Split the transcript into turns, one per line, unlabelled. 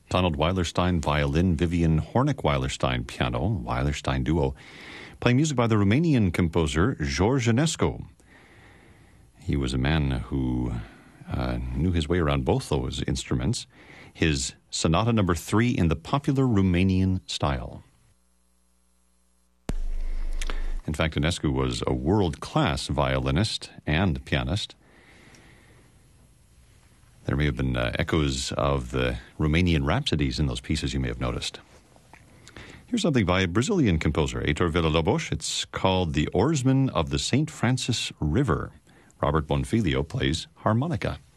Donald Weilerstein, violin, Vivian Hornick-Weilerstein, piano, Weilerstein duo, playing music by the Romanian composer George Enescu. He was a man who knew his way around both those instruments. His Sonata No. 3 in the popular Romanian style. In fact, Enescu was a world-class violinist and pianist. There may have been echoes of the Romanian rhapsodies in those pieces you may have noticed. Here's something by a Brazilian composer, Heitor Villa-Lobos. It's called The Oarsman of the St. Francis River. Robert Bonfilio plays harmonica.